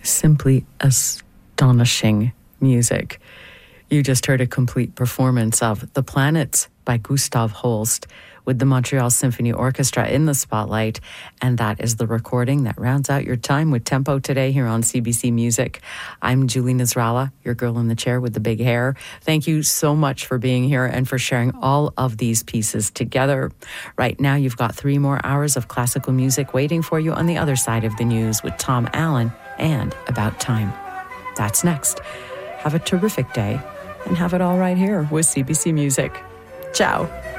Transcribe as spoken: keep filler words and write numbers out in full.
Simply astonishing music. You just heard a complete performance of The Planets by Gustav Holst with the Montreal Symphony Orchestra in the spotlight. And that is the recording that rounds out your time with Tempo today here on C B C Music. I'm Julie Nasrallah, your girl in the chair with the big hair. Thank you so much for being here and for sharing all of these pieces together. Right now, you've got three more hours of classical music waiting for you on the other side of the news with Tom Allen and About Time. That's next. Have a terrific day and have it all right here with C B C Music. Ciao.